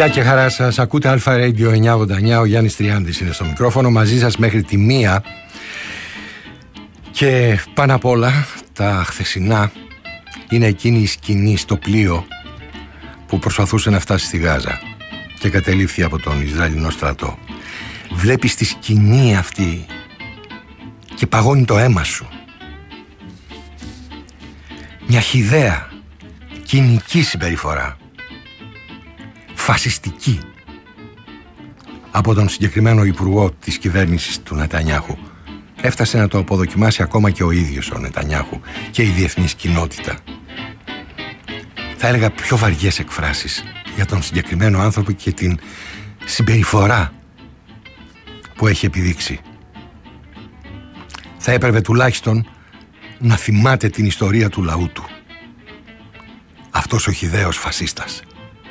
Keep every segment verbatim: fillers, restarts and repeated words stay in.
Γεια και χαρά σας, ακούτε Αλφα Radio εννιακόσια ογδόντα εννιά, ο Γιάννης Τριάντης είναι στο μικρόφωνο, μαζί σας μέχρι τη μία. Και πάνω απ' όλα τα χθεσινά είναι εκείνη η σκηνή στο πλοίο που προσπαθούσε να φτάσει στη Γάζα και κατελήφθη από τον Ισραηλινό στρατό. Βλέπεις τη σκηνή αυτή και παγώνει το αίμα σου. Μια χυδαία κοινική συμπεριφορά, φασιστική, από τον συγκεκριμένο υπουργό της κυβέρνησης του Νετανιάχου. Έφτασε να το αποδοκιμάσει ακόμα και ο ίδιος ο Νετανιάχου και η διεθνής κοινότητα. Θα έλεγα πιο βαριές εκφράσεις για τον συγκεκριμένο άνθρωπο και την συμπεριφορά που έχει επιδείξει. Θα έπρεπε τουλάχιστον να θυμάται την ιστορία του λαού του. Αυτός ο χυδαίος φασίστας.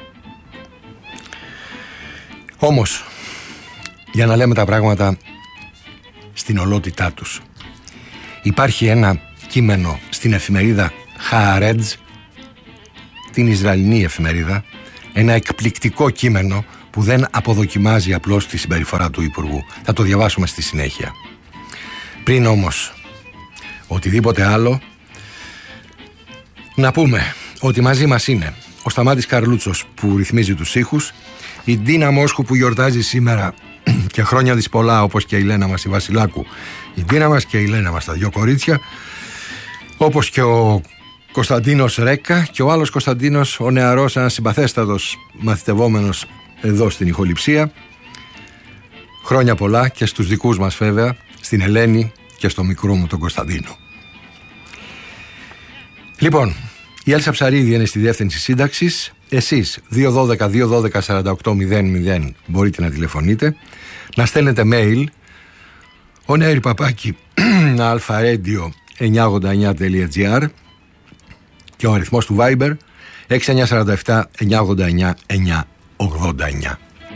Όμως, για να λέμε τα πράγματα στην ολότητά τους, υπάρχει ένα κείμενο στην εφημερίδα Haaretz, την Ισραηλινή εφημερίδα, ένα εκπληκτικό κείμενο που δεν αποδοκιμάζει απλώς τη συμπεριφορά του Υπουργού. Θα το διαβάσουμε στη συνέχεια. Πριν όμως οτιδήποτε άλλο, να πούμε ότι μαζί μας είναι ο Σταμάτης Καρλούτσος που ρυθμίζει τους ήχους, η Ντίνα Μόσχου που γιορτάζει σήμερα και χρόνια της πολλά, όπως και η Λένα μας η Βασιλάκου, η Ντίνα μας και η Λένα μας τα δυο κορίτσια, όπως και ο Κωνσταντίνος Ρέκα και ο άλλος Κωνσταντίνος, ο νεαρός, ένας συμπαθέστατος μαθητευόμενος εδώ στην ηχοληψία. Χρόνια πολλά και στους δικούς μας βέβαια, στην Ελένη και στο μικρό μου τον Κωνσταντίνο. Λοιπόν, η Έλσα Ψαρίδη είναι στη διεύθυνση σύνταξης. Εσείς δύο ένα δύο δύο ένα δύο τέσσερα οκτώ μηδέν μηδέν μπορείτε να τηλεφωνείτε, να στέλνετε mail ο νέρι παπάκι αλφαραdio εννιακόσια ογδόντα εννιά τελεία τζι άρ και ο αριθμός του Viber έξι εννιά τέσσερα επτά εννιακόσια ογδόντα εννιά εννιακόσια ογδόντα εννιά.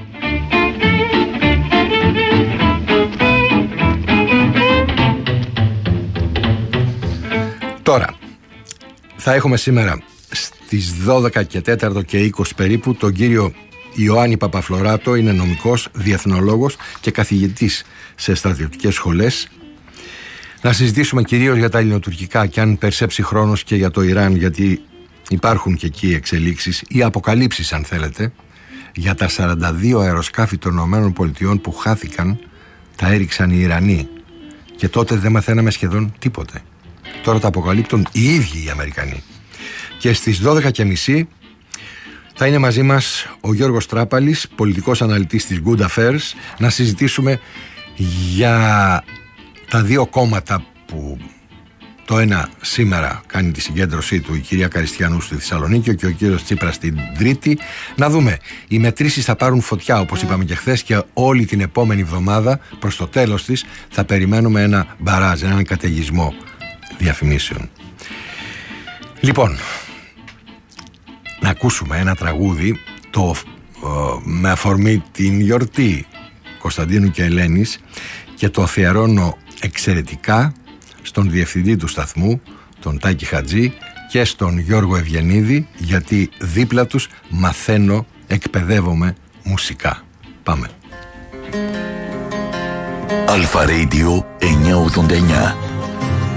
Τώρα, θα έχουμε σήμερα στις δώδεκα και τέσσερα και είκοσι περίπου τον κύριο Ιωάννη Παπαφλωράτο, είναι νομικός, διεθνολόγος και καθηγητής σε στρατιωτικές σχολές. Να συζητήσουμε κυρίως για τα ελληνοτουρκικά και αν περσέψει χρόνος και για το Ιράν, γιατί υπάρχουν και εκεί εξελίξεις ή αποκαλύψεις αν θέλετε, για τα σαράντα δύο αεροσκάφη των ΗΠΑ που χάθηκαν, τα έριξαν οι Ιρανοί και τότε δεν μαθαίναμε σχεδόν τίποτε. Τώρα τα αποκαλύπτουν οι ίδιοι οι Αμερικανοί. Και στις δώδεκα και μισή θα είναι μαζί μας ο Γιώργος Τράπαλης, πολιτικός αναλυτής της Good Affairs, να συζητήσουμε για τα δύο κόμματα που το ένα σήμερα κάνει τη συγκέντρωσή του, η κυρία Καριστιανού στη Θεσσαλονίκη και ο κύριος Τσίπρας στην Τρίτη. Να δούμε, οι μετρήσεις θα πάρουν φωτιά όπως είπαμε και χθες και όλη την επόμενη εβδομάδα προς το τέλος της θα περιμένουμε ένα μπαράζ, έναν καταιγισμό διαφημίσεων. Λοιπόν, να ακούσουμε ένα τραγούδι το, ε, με αφορμή την γιορτή Κωνσταντίνου και Ελένης και το αφιερώνω εξαιρετικά στον διευθυντή του σταθμού, τον Τάκη Χατζή, και στον Γιώργο Ευγενίδη, γιατί δίπλα τους μαθαίνω, εκπαιδεύομαι μουσικά. Πάμε. Αλφα Radio εννιακόσια ογδόντα εννιά.